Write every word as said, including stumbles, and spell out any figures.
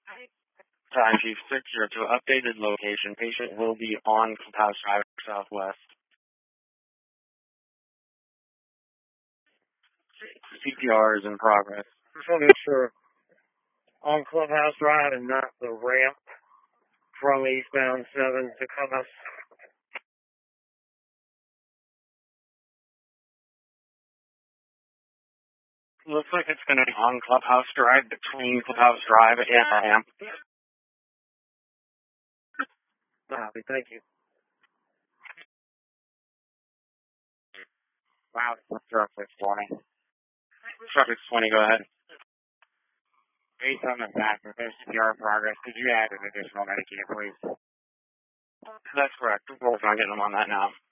Time Chief six zero two, updated location. Patient will be on Clubhouse Drive Southwest. C P R is in progress. Just want to make sure on Clubhouse Drive and not the ramp from eastbound seven to Clubhouse. Looks like it's going to be on Clubhouse Drive, between Clubhouse Drive and the ramp. Copy, thank you. Wow, truck six twenty. Truck six twenty, go ahead. Based on the fact that there's C P R progress, could you add an additional Medicaid, please? That's correct. We're working on getting them on that now.